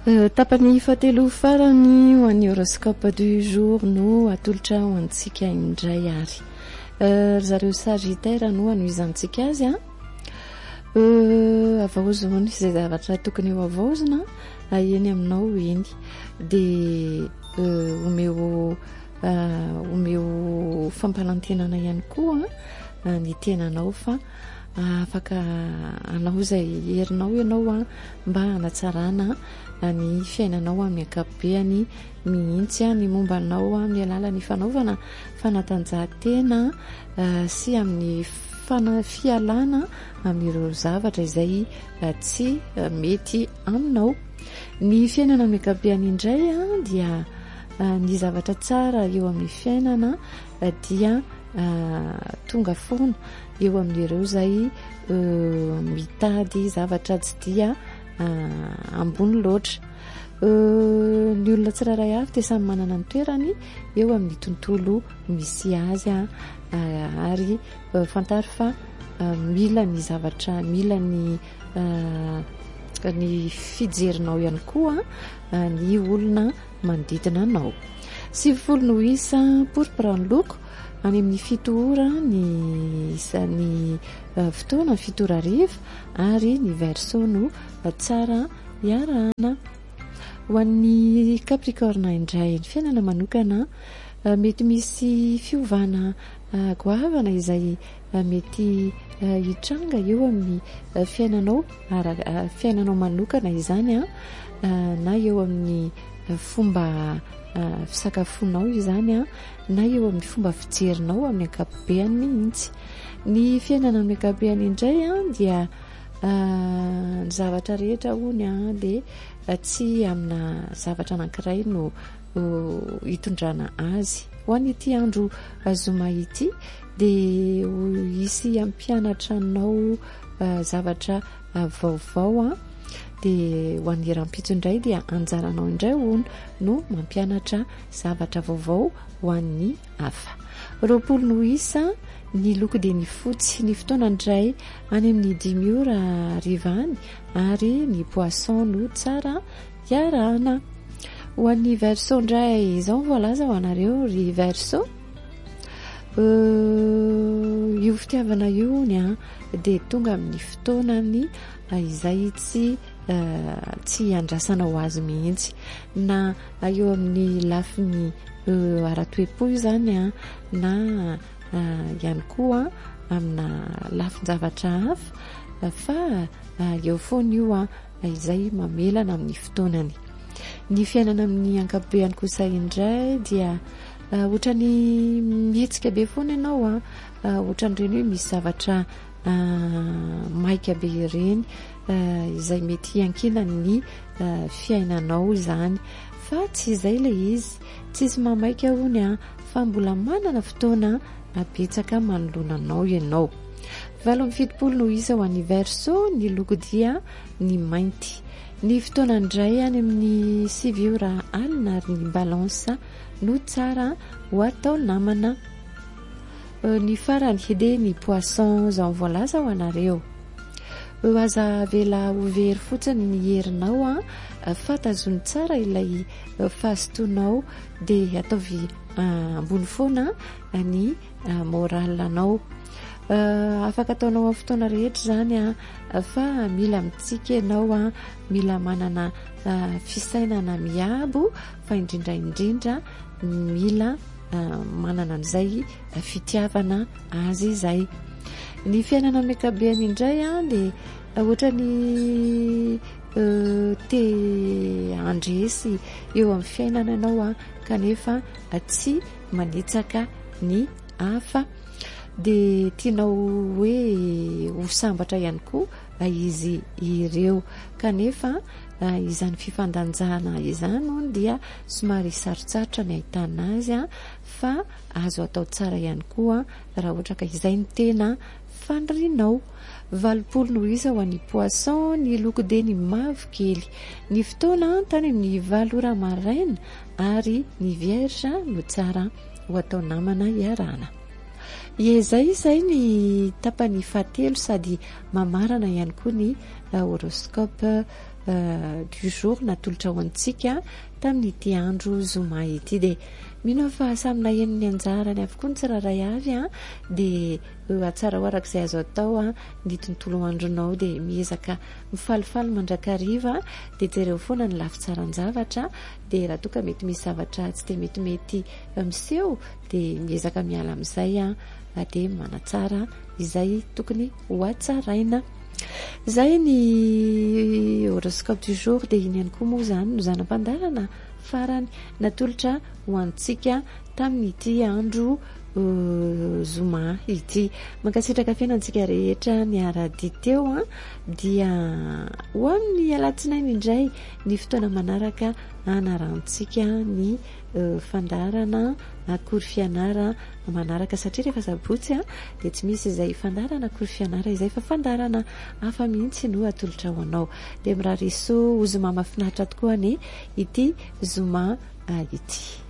Tapany fahatelo farany ho an'ny horoscope du jour no atolotra ho antsika indray ary. Zareo Sagittaire no anoizantsika azy avaozony izay zavatra tokony ho avaozina eny aminao eny de omeo fampanantenana ihany koa ny tenanao fa afaka anao izay herinao ianao mba hanatsarana ny fiainanao amin'ny ankapobeny mihitsy ny mombanao amin'ny alalan'ny fanaovana fanatanjahantena sy amin'ny fialana amin'ireo zavatra izay tsy mety aminao. Ny fiainana amin'ny ankapobeny indray dia ny zavatra tsara eo amin'ny fiainana dia tonga foana eo amin'ireo izay mitady zavatra tsy dia ambony loatra. Ny olona tsirairay avy dia samy manana ny toerany eo amin'ny tontolo misy azy ary fantary fa mila ny zavatra, mila ny fijerinao ihany koa ny olona manodidina anao. 9 no isa pourpre ny loko any amin'ny 7 ora ny fotoana 7 ora ariva ary ny verseau no tsara iarahana. Ho an'ny Capricorne indray ny fiainana manokana mety misy fiovana goavana izay mety hitranga eo amin'ny fiainanao manokana izany na eo amin'ny fomba fisakafonao izany na eo amin'ny fomba fijerinao amin'ny ankapobeny mihitsy. Ny fiainana amin'ny ankapobeny indray dia ny zavatra rehetra hony dia tsy amina zavatra anankiray no hitondrana azy. Ho an'ity andro zoma ity dia hisy ampianatra anao zavatra vaovao dia ho an'ny rampitso indray dia anjaranao indray no mampianatra zavatra vaovao ho an'ny hafa. 20 no isa ny loko dia ny fotsy. Ny fotoana indray any amin'ny 10 ora arivany ary ny poisson no tsara iarahana. Ho an'ny verseau indray izao voalaza ho anareo ry verseau. Io fitiavana io dia tonga amin'ny fotoanany izay tsy andrasana ho azy mihitsy na eo amin'ny lafiny ara-toepo izany na ihany koa amina lafin-javatra hafa fa eo foana io izay mamelana amin'ny fotoanany. Ny fiainana amin'ny ankapobeny kosa indray dia ohatrany mihetsika be foana ianao ohatran'ireny hoe misy zavatra maika be ireny izay mety hankina ny fiainanao izany fa tsy izay ilay izy, tsy izy mamaika hony fa mbola manana fotoana betsaka manoloana anao ianao. 7 no isa ho an'ny verseau. Ny loko dia ny mainty. Ny fotoana indray any amin'ny 7 ora alina ary ny balance no tsara ho atao namana. Ny farany dia ny poisson zao voalaza ho anareo. Aza vela overy fotsiny ny herinao fatazony tsara ilay fahasotonao dia ataovy ambony foana ny moralanao. Afaka ataonao amin'ny fotoana rehetra zany fa mila mitsika ianao mila manana fisainana miabo fa indrindra mila manana an'izay fitiavana azy izay. Ny fiainana amin'ny ankapobeny indray dia ohatrany te andresy eo amin'ny fiainana ianao kanefa tsy manitsaka ny hafa dia tianao hoe ho sambatra ihany koa izy ireo kanefa izany fifandanjana izany dia somary sarotsarotra ny ahitana azy fa azo atao tsara ihany koa raha ohatra ka izay ny tena fandrinao. 20 no isa ho an'ny poisson. Ny loko dia ny mavokely. Ny fotoana tany amin'ny 9 ora maraina ary ny vierge no tsara ho atao namana iarahana. Izay ny tapany fahatelo sady mamarana ihany koa ny horoscope du jour natolotra ho antsika tamin'ity andro zoma ity. De mino fa samina eniny anjarany avokoa ny tsiraray avy de atsara ho arak'izay azo atao ny tontolo andronao de miezaka mifalifaly mandrakariva de jereo foana ny lafy tsaran-javatra de raha toa ka mety misy zavatra tsy de metimety miseho de miezaka miala amin'izay de manatsara izay tokony ho atsaraina. Zay ny horoscope du jour de iny ihany koa moa zany no zanam-pandarana farany natolotra ho antsika tamin'ity andro zoma ity. Mankasitraka fiainantsika rehetra ny ara-dia teo dia ho amin'ny alatsinainy indray ny fotoana manaraka anarantsika ny fandarana akory fianara manaraka satria rehefa sabotsy de tsy misy izay fandarana akory fianara izay fa fandarana hafa mihitsy no atolotra ho anao. De mirariso zoma mafinaritra tokoa ny ity zoma ity.